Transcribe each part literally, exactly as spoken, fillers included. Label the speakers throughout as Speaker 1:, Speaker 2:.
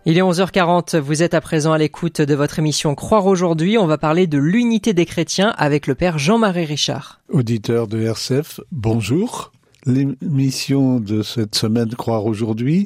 Speaker 1: Il est onze heures quarante, vous êtes à présent à l'écoute de votre émission Croire aujourd'hui. On va parler de l'unité des chrétiens avec le père Jean-Marie Richard.
Speaker 2: Auditeur de R C F, bonjour. L'émission de cette semaine Croire aujourd'hui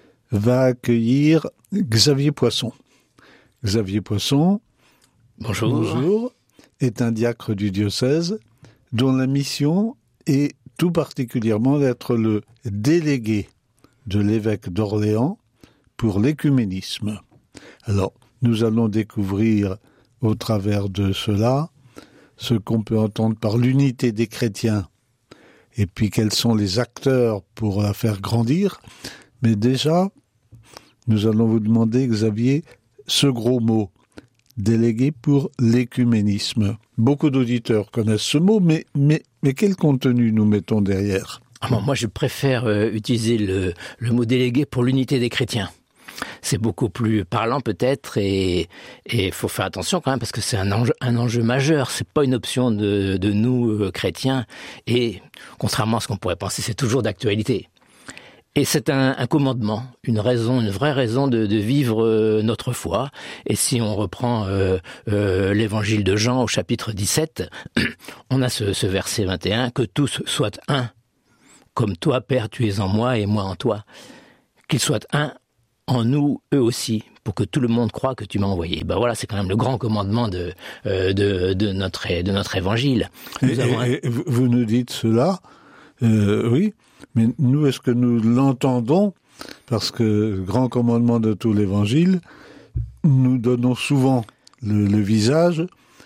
Speaker 2: va accueillir Xavier Poisson. Xavier Poisson,
Speaker 3: bonjour.
Speaker 2: bonjour, est un diacre du diocèse dont la mission est tout particulièrement d'être le délégué de l'évêque d'Orléans pour l'écuménisme. Alors, nous allons découvrir au travers de cela ce qu'on peut entendre par l'unité des chrétiens et puis quels sont les acteurs pour la faire grandir. Mais déjà, nous allons vous demander, Xavier, ce gros mot, délégué pour l'écuménisme. Beaucoup d'auditeurs connaissent ce mot, mais, mais, mais quel contenu nous mettons derrière ?
Speaker 3: Ah bon, moi, je préfère euh, utiliser le, le mot délégué pour l'unité des chrétiens. C'est beaucoup plus parlant peut-être et il faut faire attention quand même parce que c'est un enjeu, un enjeu majeur. C'est pas une option de, de nous euh, chrétiens et contrairement à ce qu'on pourrait penser, c'est toujours d'actualité. Et c'est un, un commandement, une raison, une vraie raison de, de vivre euh, notre foi. Et si on reprend euh, euh, l'évangile de Jean au chapitre dix-sept, on a ce, ce verset vingt et un, que tous soient un, comme toi, Père, tu es en moi et moi en toi. Qu'ils soient un en nous, eux aussi, pour que tout le monde croie que tu m'as envoyé. Ben voilà, c'est quand même le grand commandement de euh, de, de notre de notre évangile.
Speaker 2: Nous et, avons un... et vous nous dites cela, euh, oui, mais nous, est-ce que nous l'entendons ? Parce que le grand commandement de tout l'évangile, nous donnons souvent le, le visage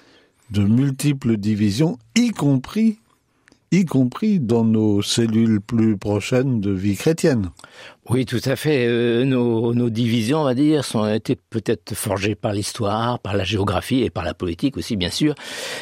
Speaker 2: de multiples divisions, y compris y compris dans nos cellules plus prochaines de vie chrétienne.
Speaker 3: Oui, tout à fait. Euh, nos, nos divisions, on va dire, ont été peut-être forgées par l'histoire, par la géographie et par la politique aussi, bien sûr.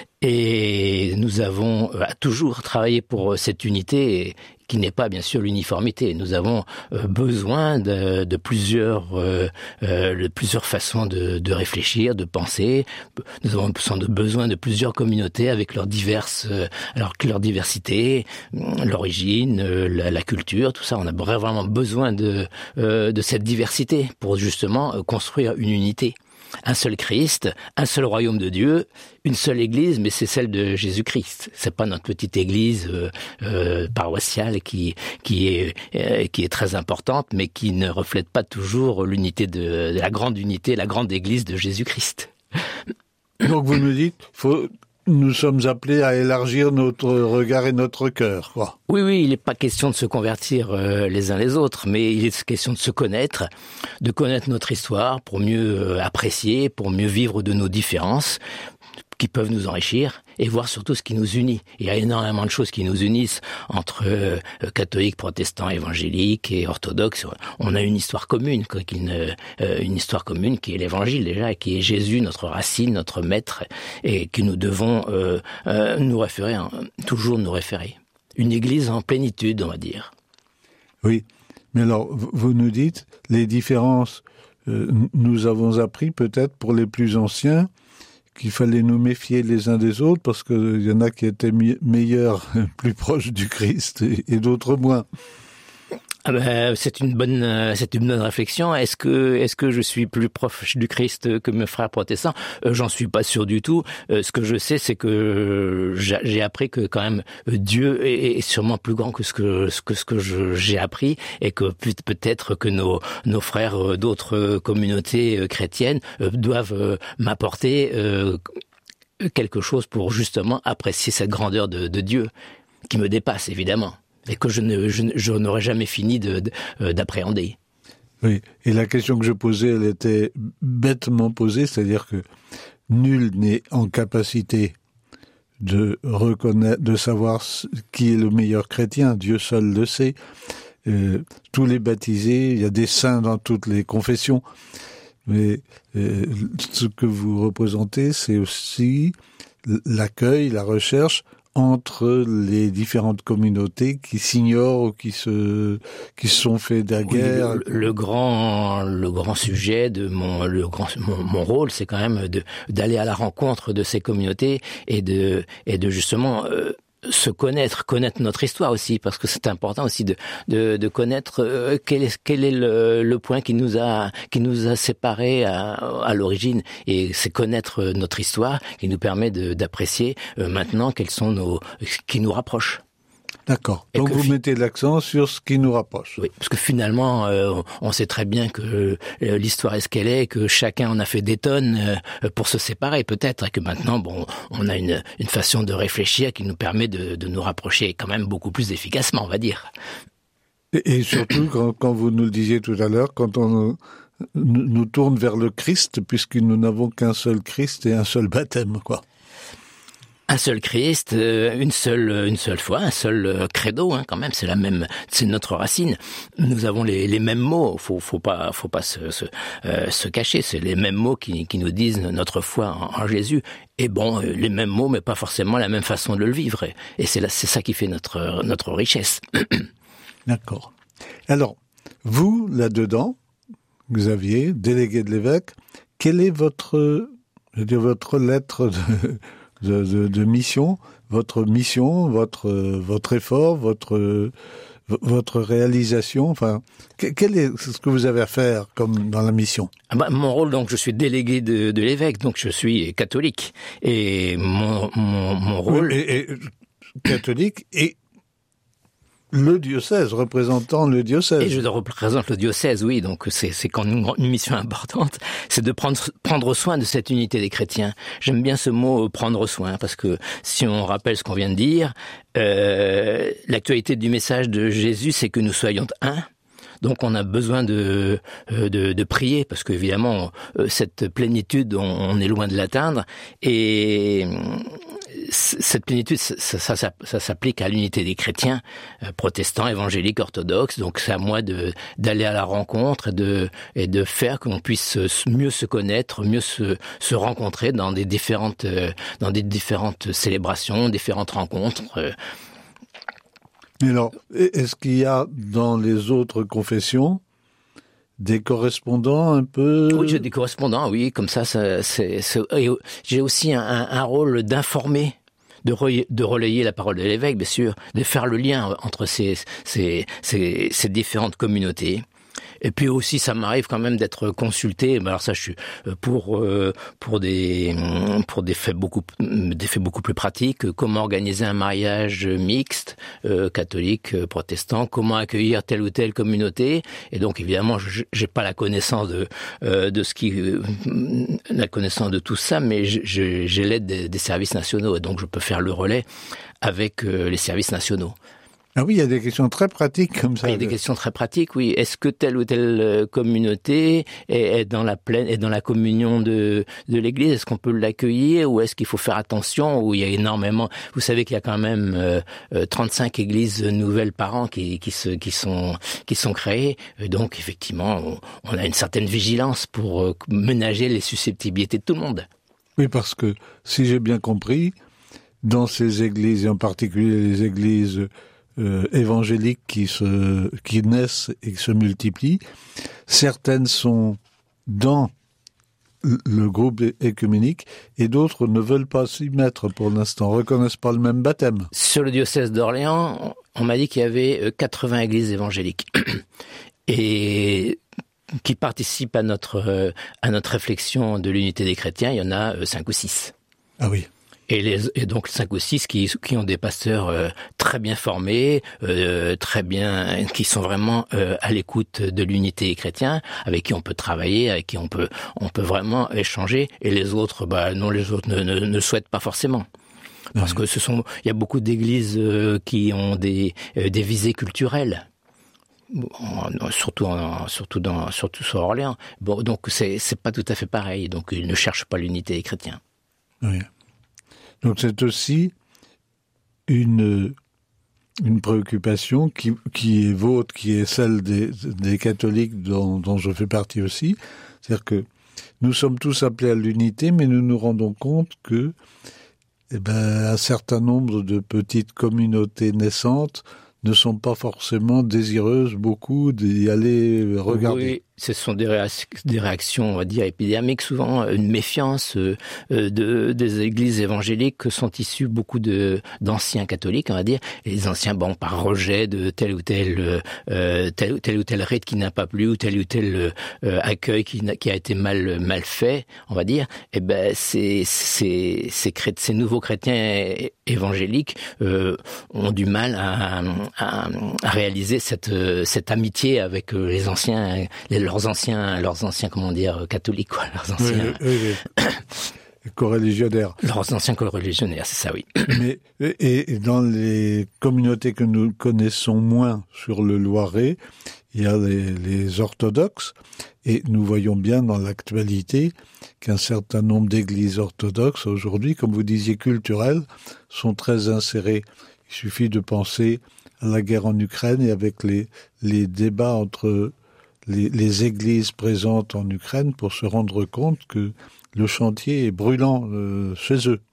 Speaker 3: Et nous avons euh, toujours travaillé pour cette unité qui n'est pas, bien sûr, l'uniformité. Nous avons euh, besoin de, de plusieurs, euh, euh, de plusieurs façons de, de réfléchir, de penser. Nous avons besoin de plusieurs communautés avec leurs diverses, euh, alors leur diversité, l'origine, euh, la, la culture, tout ça. On a vraiment besoin de, euh, de cette diversité pour justement euh, construire une unité. Un seul Christ, un seul royaume de Dieu, une seule église, mais c'est celle de Jésus-Christ. C'est pas notre petite église euh, euh, paroissiale qui qui est euh, qui est très importante, mais qui ne reflète pas toujours l'unité de, de la grande unité, la grande église de Jésus-Christ.
Speaker 2: Donc vous nous dites, faut nous sommes appelés à élargir notre regard et notre cœur, quoi.
Speaker 3: Oui, oui, il n'est pas question de se convertir euh, les uns les autres, mais il est question de se connaître, de connaître notre histoire pour mieux euh, apprécier, pour mieux vivre de nos différences qui peuvent nous enrichir et voir surtout ce qui nous unit. Il y a énormément de choses qui nous unissent entre euh, catholiques, protestants, évangéliques et orthodoxes. On a une histoire commune, une, euh, une histoire commune qui est l'évangile déjà, qui est Jésus, notre racine, notre maître, et que nous devons euh, euh, nous référer, hein, toujours nous référer. Une église en plénitude, on va dire.
Speaker 2: Oui, mais alors vous nous dites les différences. Euh, nous avons appris peut-être pour les plus anciens qu'il fallait nous méfier les uns des autres parce qu'il y en a qui étaient mi- meilleurs, plus proches du Christ et, et d'autres moins.
Speaker 3: Ah ben, c'est une bonne, euh, c'est une bonne réflexion. Est-ce que, est-ce que je suis plus proche du Christ que mes frères protestants ? euh, J'en suis pas sûr du tout. Euh, ce que je sais, c'est que j'ai, j'ai appris que quand même Dieu est, est sûrement plus grand que ce que ce que ce que je, j'ai appris et que peut-être que nos nos frères d'autres communautés chrétiennes doivent m'apporter euh, quelque chose pour justement apprécier cette grandeur de, de Dieu qui me dépasse évidemment. Et que je, ne, je, je n'aurais jamais fini de, de, d'appréhender.
Speaker 2: Oui, et la question que je posais, elle était bêtement posée, c'est-à-dire que nul n'est en capacité de reconnaître, de savoir qui est le meilleur chrétien, Dieu seul le sait. Euh, tous les baptisés, il y a des saints dans toutes les confessions, mais euh, ce que vous représentez, c'est aussi l'accueil, la recherche entre les différentes communautés qui s'ignorent ou qui se qui se sont fait de la guerre.
Speaker 3: Oui, le, le grand le grand sujet de mon le grand mon, mon rôle, c'est quand même de d'aller à la rencontre de ces communautés et de et de justement euh, se connaître, connaître notre histoire aussi, parce que c'est important aussi de de, de connaître euh, quel est quel est le, le point qui nous a qui nous a séparés à, à l'origine, et c'est connaître notre histoire qui nous permet de, d'apprécier euh, maintenant quels sont nos qui nous rapprochent.
Speaker 2: D'accord. Donc vous fi- mettez l'accent sur ce qui nous rapproche.
Speaker 3: Oui, parce que finalement, euh, on sait très bien que euh, l'histoire est ce qu'elle est, que chacun en a fait des tonnes euh, pour se séparer peut-être, et que maintenant, bon, on a une, une façon de réfléchir qui nous permet de, de nous rapprocher quand même beaucoup plus efficacement, on va dire.
Speaker 2: Et, et surtout, quand, quand vous nous le disiez tout à l'heure, quand on nous tourne vers le Christ, puisque nous n'avons qu'un seul Christ et un seul baptême, quoi.
Speaker 3: Un seul Christ, une seule, une seule foi, un seul credo, hein, quand même. C'est la même, c'est notre racine. Nous avons les, les mêmes mots. Faut, faut pas, faut pas se, se, euh, se cacher. C'est les mêmes mots qui, qui nous disent notre foi en, en Jésus. Et bon, les mêmes mots, mais pas forcément la même façon de le vivre. Et c'est là, c'est ça qui fait notre, notre richesse.
Speaker 2: D'accord. Alors, vous, là-dedans, Xavier, délégué de l'évêque, quelle est votre, je veux dire, votre lettre de, De, de, de mission, votre mission, votre votre effort, votre votre réalisation, enfin, quel est ce que vous avez à faire comme dans la mission?
Speaker 3: Ah bah, mon rôle, donc, je suis délégué de, de l'évêque, donc je suis catholique, et mon mon, mon rôle
Speaker 2: et, et, catholique et le diocèse, représentant le diocèse.
Speaker 3: Et je représente le diocèse, oui, donc c'est, c'est quand même une, une mission importante, c'est de prendre, prendre soin de cette unité des chrétiens. J'aime bien ce mot, prendre soin, parce que si on rappelle ce qu'on vient de dire, euh, l'actualité du message de Jésus, c'est que nous soyons un. Donc on a besoin de, de, de prier, parce qu'évidemment, cette plénitude, on, on est loin de l'atteindre, et cette plénitude, ça, ça, ça, ça s'applique à l'unité des chrétiens, protestants, évangéliques, orthodoxes. Donc c'est à moi de, d'aller à la rencontre et de, et de faire qu'on puisse mieux se connaître, mieux se, se rencontrer dans des différentes, dans des différentes célébrations, différentes rencontres.
Speaker 2: Mais alors, est-ce qu'il y a dans les autres confessions des correspondants un peu?
Speaker 3: Oui, j'ai des correspondants, oui, comme ça, ça c'est, c'est... j'ai aussi un, un rôle d'informer, de, re... de relayer la parole de l'évêque, bien sûr, de faire le lien entre ces, ces, ces, ces différentes communautés. Et puis aussi, ça m'arrive quand même d'être consulté. Alors ça, je suis pour pour des pour des faits beaucoup des faits beaucoup plus pratiques. Comment organiser un mariage mixte, euh, catholique, euh, protestant. Comment accueillir telle ou telle communauté. Et donc évidemment, je, j'ai pas la connaissance de euh, de ce qui euh, la connaissance de tout ça, mais je, je, j'ai l'aide des, des services nationaux. Et donc je peux faire le relais avec euh, les services nationaux.
Speaker 2: Ah oui, il y a des questions très pratiques comme ça.
Speaker 3: Il y a des questions très pratiques, oui. Est-ce que telle ou telle communauté est, est dans la pleine, est dans la communion de, de l'Église? Est-ce qu'on peut l'accueillir, ou est-ce qu'il faut faire attention? Où il y a énormément. Vous savez qu'il y a quand même euh, trente-cinq églises nouvelles par an qui, qui se, qui sont, qui sont créées. Donc effectivement, on, on a une certaine vigilance pour ménager les susceptibilités de tout le monde.
Speaker 2: Oui, parce que si j'ai bien compris, dans ces églises, et en particulier les églises Euh, évangéliques qui se qui naissent et qui se multiplient, certaines sont dans le groupe écuménique et d'autres ne veulent pas s'y mettre pour l'instant, reconnaissent pas le même baptême.
Speaker 3: Sur le diocèse d'Orléans, on m'a dit qu'il y avait quatre-vingts églises évangéliques et qui participent à notre à notre réflexion de l'unité des chrétiens. Il y en a cinq ou six.
Speaker 2: Ah oui.
Speaker 3: Et, les, et donc cinq ou six qui, qui ont des pasteurs euh, très bien formés, euh, très bien, qui sont vraiment euh, à l'écoute de l'unité chrétienne, avec qui on peut travailler, avec qui on peut, on peut vraiment échanger. Et les autres, bah non, les autres ne, ne, ne souhaitent pas forcément, parce oui. que ce sont, il y a beaucoup d'églises euh, qui ont des, euh, des visées culturelles. En, surtout, en, surtout dans, surtout sur Orléans. Bon, donc c'est, c'est pas tout à fait pareil. Donc ils ne cherchent pas l'unité des chrétiens.
Speaker 2: Oui. Donc c'est aussi une une préoccupation qui qui est vôtre, qui est celle des des catholiques dont dont je fais partie aussi, c'est-à-dire que nous sommes tous appelés à l'unité, mais nous nous rendons compte que eh ben un certain nombre de petites communautés naissantes ne sont pas forcément désireuses beaucoup d'y aller regarder.
Speaker 3: Oui. Ce sont des, réac- des réactions, on va dire, épidermiques, souvent une méfiance euh, de, des églises évangéliques que sont issus beaucoup de, d'anciens catholiques, on va dire. Et les anciens, bon, par rejet de tel ou tel, euh, tel, tel ou tel rite qui n'a pas plu, ou tel ou tel euh, accueil qui, qui a été mal, mal fait, on va dire. Et ben, ces, ces, ces, crét- ces nouveaux chrétiens évangéliques euh, ont du mal à, à, à réaliser cette, cette amitié avec les anciens, les leurs anciens, leurs anciens, comment dire, catholiques, quoi, leurs anciens...
Speaker 2: Oui, oui, oui. Coreligionnaires.
Speaker 3: Leurs anciens coreligionnaires, c'est ça, oui.
Speaker 2: Mais, et, et dans les communautés que nous connaissons moins sur le Loiret, il y a les, les orthodoxes, et nous voyons bien dans l'actualité qu'un certain nombre d'églises orthodoxes, aujourd'hui, comme vous disiez, culturelles, sont très insérées. Il suffit de penser à la guerre en Ukraine et avec les, les débats entre Les, les églises présentes en Ukraine pour se rendre compte que le chantier est brûlant euh, chez eux.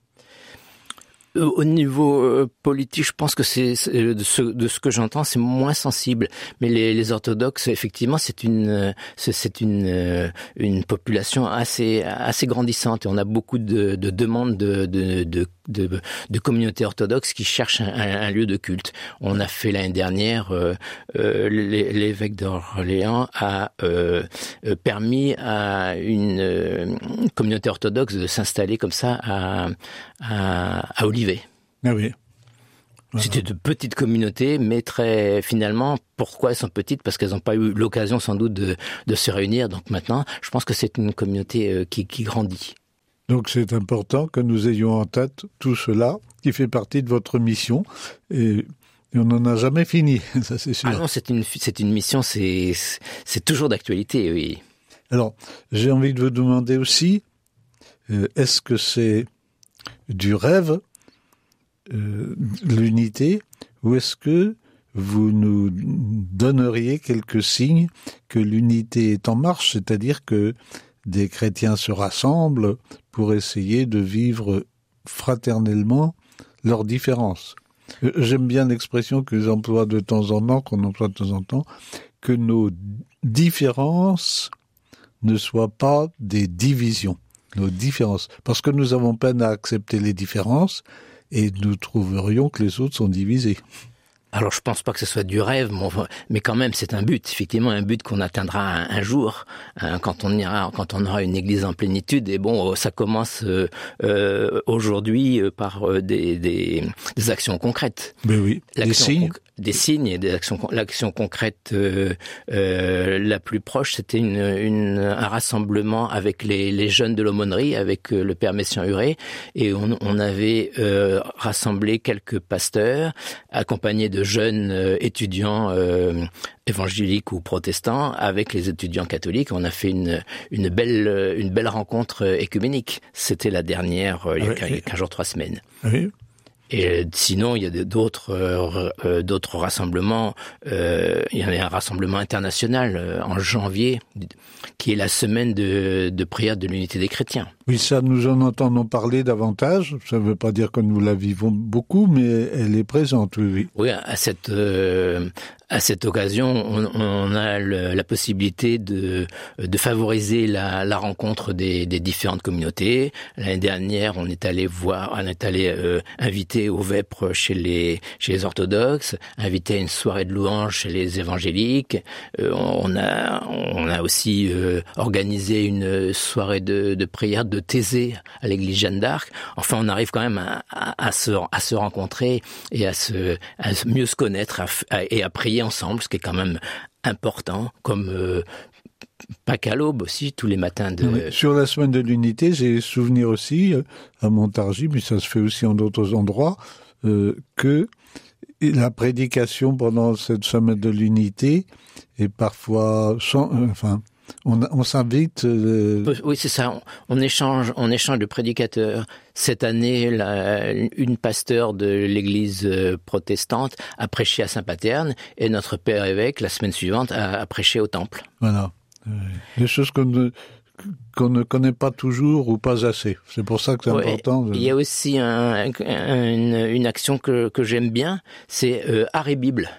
Speaker 3: Au niveau euh, politique, je pense que c'est, c'est de ce de ce que j'entends, c'est moins sensible. Mais les, les orthodoxes, effectivement, c'est une c'est, c'est une une population assez assez grandissante et on a beaucoup de, de demandes de de, de de de communautés orthodoxes qui cherchent un, un lieu de culte. On a fait l'année dernière, euh, euh, l'évêque d'Orléans a euh, permis à une, une communauté orthodoxe de s'installer comme ça à à, à Olivier.
Speaker 2: Ah oui.
Speaker 3: Voilà. C'était de petites communautés, mais très finalement, pourquoi elles sont petites ? Parce qu'elles n'ont pas eu l'occasion sans doute de, de se réunir. Donc maintenant, je pense que c'est une communauté qui, qui grandit.
Speaker 2: Donc c'est important que nous ayons en tête tout cela, qui fait partie de votre mission. Et, et on n'en a jamais fini, ça c'est sûr.
Speaker 3: Ah non, c'est une, c'est une mission, c'est, c'est toujours d'actualité, oui.
Speaker 2: Alors, j'ai envie de vous demander aussi, euh, est-ce que c'est du rêve, euh, l'unité, ou est-ce que vous nous donneriez quelques signes que l'unité est en marche, c'est-à-dire que des chrétiens se rassemblent pour essayer de vivre fraternellement leurs différences. J'aime bien l'expression qu'ils emploient de temps en temps, qu'on emploie de temps en temps, que nos différences ne soient pas des divisions. Nos différences. Parce que nous avons peine à accepter les différences et nous trouverions que les autres sont divisés.
Speaker 3: Alors je pense pas que ce soit du rêve, mais quand même c'est un but, effectivement un but qu'on atteindra un, un jour hein, quand on ira, quand on aura une église en plénitude. Et bon, ça commence euh, euh, aujourd'hui euh, par euh, des, des, des actions concrètes.
Speaker 2: Mais oui, des signes.
Speaker 3: Conc- des signes et des actions. L'action concrète euh, euh, la plus proche, c'était une, une, un rassemblement avec les, les jeunes de l'aumônerie, avec euh, le père Messiaen-Huré, et on, on avait euh, rassemblé quelques pasteurs accompagnés de jeunes euh, étudiants euh, évangéliques ou protestants avec les étudiants catholiques. On a fait une une belle une belle rencontre écuménique. C'était la dernière euh, il y a oui. quinze jours, trois semaines.
Speaker 2: Oui.
Speaker 3: Et sinon, il y a d'autres euh, euh, d'autres rassemblements. Euh, il y a un rassemblement international euh, en janvier, qui est la semaine de, de prière de l'unité des chrétiens.
Speaker 2: Oui, ça, nous en entendons parler davantage. Ça ne veut pas dire que nous la vivons beaucoup, mais elle est présente, oui, oui.
Speaker 3: Oui, à cette euh, à cette occasion, on, on a le, la possibilité de de favoriser la, la rencontre des, des différentes communautés. L'année dernière, on est allé voir, on est allé euh, inviter au vêpres chez les chez les orthodoxes, inviter à une soirée de louanges chez les évangéliques. Euh, on a on a aussi euh, organisé une soirée de, de prière de Thésée à l'église Jeanne d'Arc. Enfin, on arrive quand même à, à, à se à se rencontrer et à se à mieux se connaître à, à, et à prier ensemble, ce qui est quand même important, comme euh, Pâques à l'aube aussi, tous les matins de...
Speaker 2: Oui, sur la semaine de l'unité, j'ai souvenir aussi, à Montargis, mais ça se fait aussi en d'autres endroits, euh, que la prédication pendant cette semaine de l'unité est parfois... Sans, euh, enfin, on, on s'invite... Euh...
Speaker 3: Oui, c'est ça. On, on échange, on échange de prédicateurs. Cette année, la, une pasteur de l'église protestante a prêché à Saint-Paterne et notre père évêque, la semaine suivante, a, a prêché au temple.
Speaker 2: Voilà. Des choses qu'on ne, qu'on ne connaît pas toujours ou pas assez. C'est pour ça que c'est ouais, important. De...
Speaker 3: Il y a aussi un, un, une, une action que, que j'aime bien, c'est euh, Arrêt Bible.
Speaker 2: Ah oui ?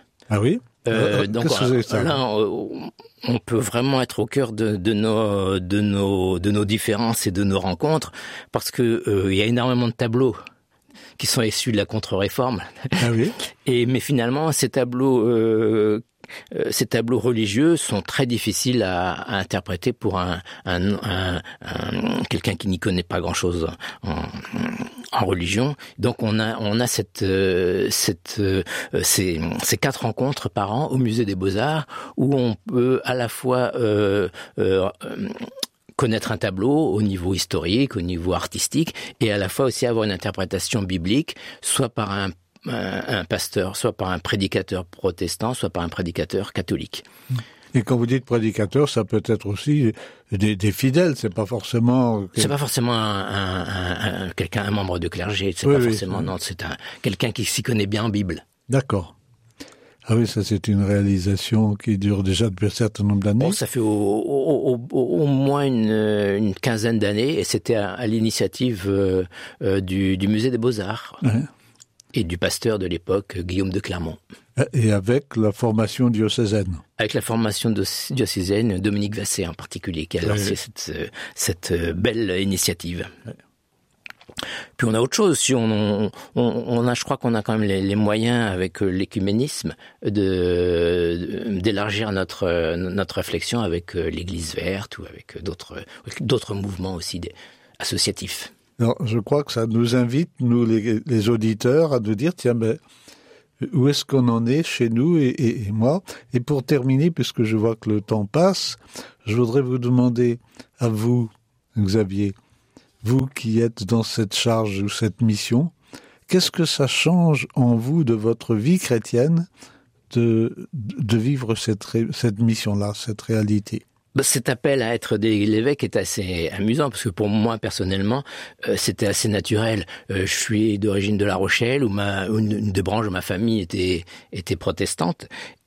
Speaker 3: Euh, donc euh, là, on, on peut vraiment être au cœur de, de nos de nos de nos différences et de nos rencontres, parce que euh, il y a énormément de tableaux qui sont issus de la contre-réforme.
Speaker 2: Ah oui.
Speaker 3: Et mais finalement, ces tableaux euh, ces tableaux religieux sont très difficiles à, à interpréter pour un, un, un, un quelqu'un qui n'y connaît pas grand-chose en, en religion. Donc on a on a cette euh, cette euh, ces, ces quatre rencontres par an au Musée des Beaux-Arts où on peut à la fois euh, euh, connaître un tableau au niveau historique, au niveau artistique, et à la fois aussi avoir une interprétation biblique, soit par un Un, un pasteur, soit par un prédicateur protestant, soit par un prédicateur catholique.
Speaker 2: Et quand vous dites prédicateur, ça peut être aussi des, des fidèles, c'est pas forcément...
Speaker 3: C'est pas forcément un, un, un, un, quelqu'un, un membre de clergé, c'est
Speaker 2: oui,
Speaker 3: pas
Speaker 2: oui,
Speaker 3: forcément,
Speaker 2: c'est...
Speaker 3: non, c'est un, quelqu'un qui s'y connaît bien en Bible.
Speaker 2: D'accord. Ah oui, ça c'est une réalisation qui dure déjà depuis un certain nombre d'années.
Speaker 3: Bon, ça fait au, au, au, au moins une, une quinzaine d'années, et c'était à, à l'initiative euh, euh, du, du Musée des Beaux-Arts. Ouais. Et du pasteur de l'époque, Guillaume de Clermont.
Speaker 2: Et avec la formation diocésaine.
Speaker 3: Avec la formation diocésaine, Dominique Vassé en particulier, qui a lancé ouais. cette, cette belle initiative. Ouais. Puis on a autre chose, si on, on, on a, je crois qu'on a quand même les, les moyens avec l'écuménisme de, d'élargir notre, notre réflexion avec l'Église verte ou avec d'autres, d'autres mouvements aussi associatifs.
Speaker 2: Alors, je crois que ça nous invite, nous les, les auditeurs, à nous dire, tiens, ben, où est-ce qu'on en est chez nous et, et, et moi. Et pour terminer, puisque je vois que le temps passe, je voudrais vous demander à vous, Xavier, vous qui êtes dans cette charge ou cette mission, qu'est-ce que ça change en vous de votre vie chrétienne de, de vivre cette, cette mission-là, cette réalité ?
Speaker 3: Cet appel à être l'évêque est assez amusant parce que pour moi personnellement, euh, c'était assez naturel. Euh, je suis d'origine de La Rochelle où ma une, une des branches de ma famille était était protestante.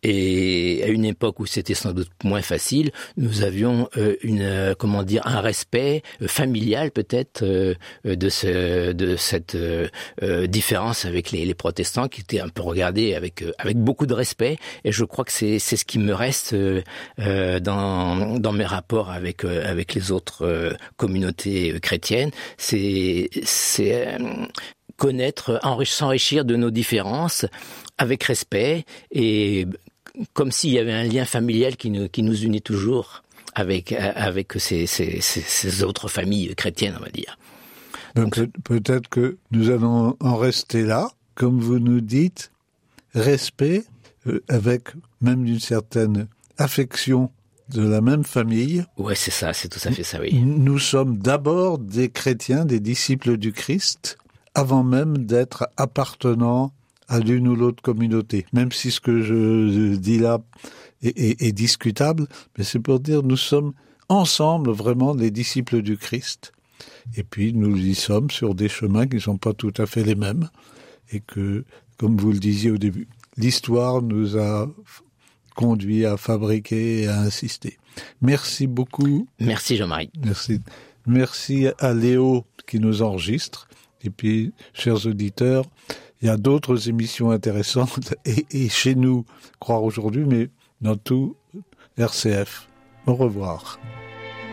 Speaker 3: Et à une époque où c'était sans doute moins facile, nous avions euh, une euh, comment dire un respect euh, familial peut-être euh, de ce de cette euh, euh, différence avec les, les protestants qui étaient un peu regardés avec euh, avec beaucoup de respect. Et je crois que c'est c'est ce qui me reste euh, euh, dans dans mes rapports avec euh, avec les autres euh, communautés euh, chrétiennes. C'est c'est euh, connaître, s'enrichir de nos différences avec respect et comme s'il y avait un lien familial qui nous, qui nous unit toujours avec, avec ces, ces, ces, ces autres familles chrétiennes, on va dire.
Speaker 2: Donc, Donc peut-être que nous allons en rester là, comme vous nous dites, respect, euh, avec même une certaine affection de la même famille.
Speaker 3: Ouais, c'est ça, c'est tout à fait ça, oui.
Speaker 2: Nous sommes d'abord des chrétiens, des disciples du Christ, avant même d'être appartenants à l'une ou l'autre communauté. Même si ce que je dis là est, est, est discutable, mais c'est pour dire nous sommes ensemble vraiment les disciples du Christ. Et puis nous y sommes sur des chemins qui ne sont pas tout à fait les mêmes. Et que, comme vous le disiez au début, l'histoire nous a conduit à fabriquer et à insister. Merci beaucoup.
Speaker 3: Merci Jean-Marie.
Speaker 2: Merci. Merci à Léo qui nous enregistre. Et puis, chers auditeurs, il y a d'autres émissions intéressantes et, et chez nous, Croire aujourd'hui, mais dans tout R C F. Au revoir.